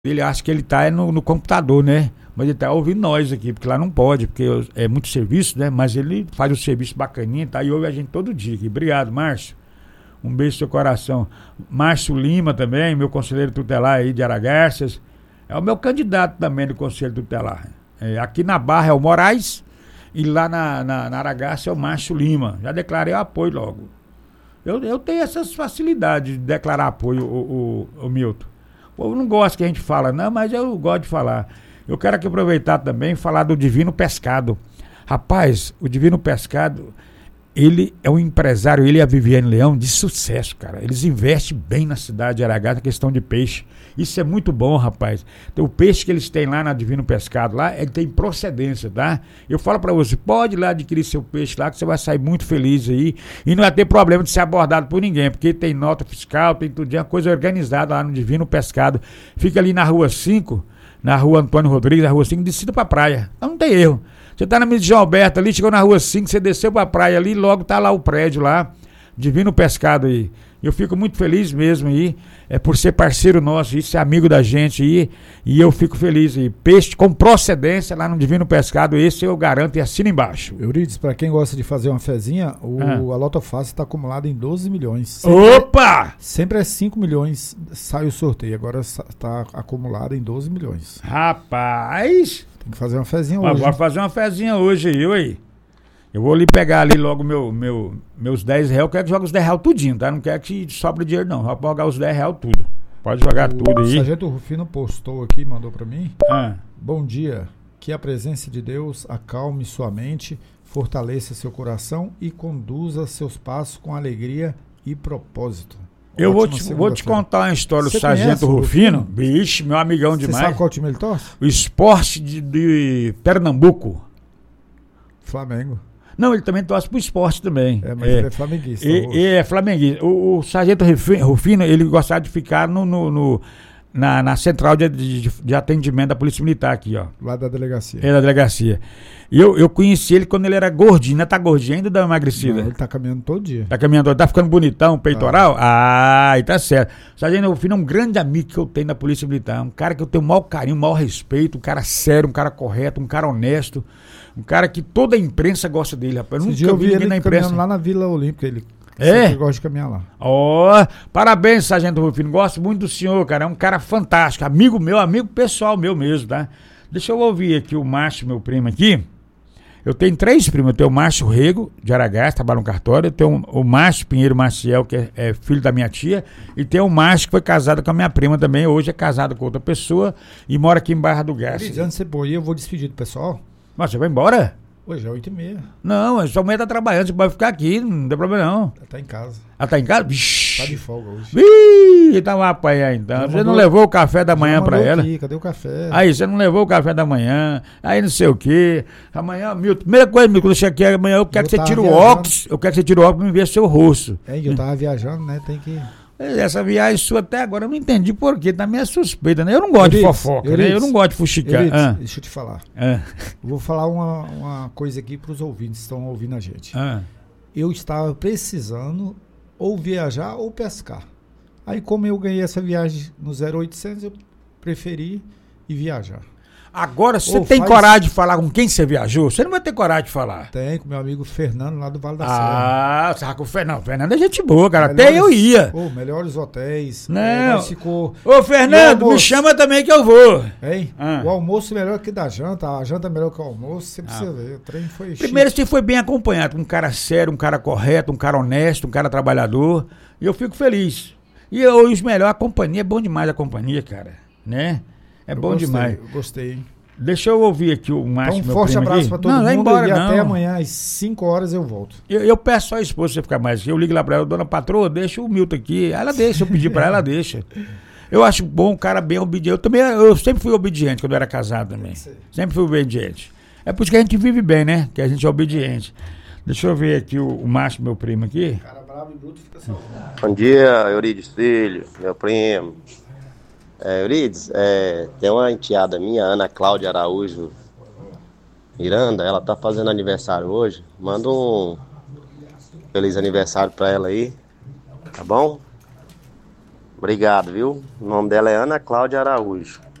Ele acha que ele tá no computador, né? Mas ele tá ouvindo nós aqui, porque lá não pode, porque é muito serviço, né? Mas ele faz o serviço bacaninha, tá? E ouve a gente todo dia aqui. Obrigado, Márcio. Um beijo no seu coração. Márcio Lima também, meu conselheiro tutelar aí de Aragarças. É o meu candidato também do conselho tutelar. Aqui na Barra é o Moraes e lá na Aragarças é o Márcio Lima. Já declarei o apoio logo. Eu tenho essas facilidades de declarar apoio, o Milton. O povo não gosta que a gente fala, não, mas eu gosto de falar. Eu quero aqui aproveitar também e falar do Divino Pescado. Rapaz, o Divino Pescado, ele é um empresário, ele e a Viviane Leão, de sucesso, cara. Eles investem bem na cidade de Aragá, na questão de peixe. Isso é muito bom, rapaz. Então, o peixe que eles têm lá na Divino Pescado, lá, ele tem procedência, tá? Eu falo pra você, pode ir lá adquirir seu peixe lá, que você vai sair muito feliz aí. E não vai ter problema de ser abordado por ninguém, porque tem nota fiscal, tem tudo, é uma coisa organizada lá no Divino Pescado. Fica ali na Rua 5, na Rua Antônio Rodrigues, na Rua 5, descida pra praia. Então não tem erro. Você tá na Avenida João Alberto ali, chegou na Rua 5, você desceu pra praia ali, logo tá lá o prédio lá, Divino Pescado aí. Eu fico muito feliz mesmo aí, por ser parceiro nosso, ser amigo da gente aí, e eu fico feliz aí. Peixe com procedência lá no Divino Pescado, esse eu garanto e assino embaixo. Eurides, pra quem gosta de fazer uma fezinha, a Loto Fácil tá acumulado em 12 milhões. Opa! Sempre é 5 milhões, sai o sorteio, agora tá acumulado em 12 milhões. Rapaz! Tem que fazer uma fezinha hoje. Bora fazer uma fezinha hoje aí. Eu vou ali pegar ali logo meus 10 reais. Eu quero que jogue os 10 reais tudinho, tá? Não quero que sobre dinheiro, não. Vou jogar os 10 reais tudo. Pode jogar tudo aí. O Sargento Rufino postou aqui, mandou pra mim. Bom dia. Que a presença de Deus acalme sua mente, fortaleça seu coração e conduza seus passos com alegria e propósito. Eu vou te contar uma história do Sargento Rufino. Bicho, meu amigão demais. Você sabe qual time ele torce? O Sport de Pernambuco. Flamengo. Não, ele também torce pro esporte também. Mas ele é flamenguista. É flamenguista. O Sargento Rufino, ele gostava de ficar na central de atendimento da Polícia Militar aqui, ó. Lá da delegacia. Da delegacia. E eu conheci ele quando ele era gordinho. Ainda tá gordinho ainda, dá uma emagrecida? Não, ele tá caminhando todo dia. Tá caminhando, tá ficando bonitão, peitoral? Aí tá certo. O Sargento Rufino é um grande amigo que eu tenho na Polícia Militar. Um cara que eu tenho o maior carinho, o maior respeito, um cara sério, um cara correto, um cara honesto. Um cara que toda a imprensa gosta dele, rapaz. Eu nunca vi ninguém na imprensa. Lá na Vila Olímpica, ele gosta de caminhar lá. Parabéns, Sargento Rufino. Gosto muito do senhor, cara. É um cara fantástico. Amigo meu, amigo pessoal meu mesmo, tá? Deixa eu ouvir aqui o Márcio, meu primo aqui. Eu tenho 3 primos. Eu tenho o Márcio Rego, de Aragás, trabalha no cartório. Eu tenho o Márcio Pinheiro Maciel, que é filho da minha tia. E tem o Márcio, que foi casado com a minha prima também. Hoje é casado com outra pessoa e mora aqui em Barra do Garça. Antes de você pôr aí, eu vou despedir do pessoal. Mas você vai embora? Hoje é 8h30. Não, sua mulher tá trabalhando, você pode ficar aqui, não tem problema não. Ela tá em casa. Ela tá em casa? Vixe. Tá de folga hoje. Então vai apanhar então. Você não levou o café da manhã pra ela? Aqui, cadê o café? Aí, você não levou o café da manhã, aí não sei o quê. Amanhã, Milton, primeira coisa, Milton, quando eu cheguei aqui amanhã, eu quero que você tire o óculos, pra me ver seu rosto. Eu tava viajando, né, tem que... Essa viagem sua até agora eu não entendi por quê, tá meio suspeita, né? Eu não gosto de fofoca, né? Eu não gosto de fuxicar. Deixa eu te falar. Vou falar uma coisa aqui pros ouvintes que estão ouvindo a gente. Eu estava precisando ou viajar ou pescar. Aí como eu ganhei essa viagem no 0800, eu preferi ir viajar. Agora, você tem coragem de falar com quem você viajou? Você não vai ter coragem de falar. Tem, com meu amigo Fernando, lá do Vale da Serra. Você com o Fernando. Fernando é gente boa, cara. Até eu ia. Melhores hotéis. Não. Ficou... Ô, Fernando, me chama também que eu vou. Hein? O almoço melhor que da janta. A janta melhor que o almoço. Você precisa ver. O trem foi primeiro, você foi bem acompanhado. Um cara sério, um cara correto, um cara honesto, um cara trabalhador. E eu fico feliz. E os melhores, a companhia. É bom demais a companhia, cara. Né? Demais. Eu gostei, hein? Deixa eu ouvir aqui o Márcio. Então, um forte abraço pra todo mundo. Vai embora, e até amanhã às 5 horas eu volto. Eu peço só a esposa você ficar mais aqui. Eu ligo lá pra ela, dona patroa, deixa o Milton aqui. Ela deixa, eu pedi pra ela, deixa. Eu acho bom, um cara bem obediente. Eu sempre fui obediente quando eu era casado também. Sempre fui obediente. É por isso que a gente vive bem, né? Que a gente é obediente. Deixa eu ver aqui o Márcio, meu primo aqui. Cara bravo e bruto fica saudável. Bom dia, Eurides Filho, meu primo. Eurides, tem uma enteada minha, Ana Cláudia Araújo Miranda, ela tá fazendo aniversário hoje. Manda um feliz aniversário pra ela aí, tá bom? Obrigado, viu? O nome dela é Ana Cláudia Araújo.